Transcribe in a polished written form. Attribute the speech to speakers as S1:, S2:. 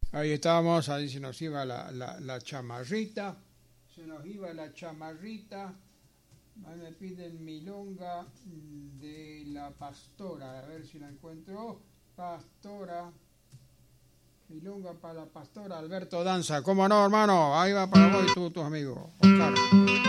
S1: Ahí estábamos, ahí se nos iba la chamarrita. Se nos iba la chamarrita. Ahí me piden milonga de la Pastora. A ver si la encuentro. Pastora. Milonga para la Pastora. Alberto Danza. ¿Cómo no, hermano? Ahí va para vos y tus amigos. Oscar.